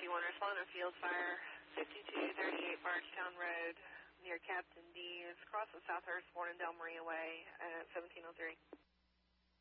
51, respond to field fire, 5238 Bargetown Road, near Captain D. It's across the Southhurst, Warren and Del Maria Way, at 1703.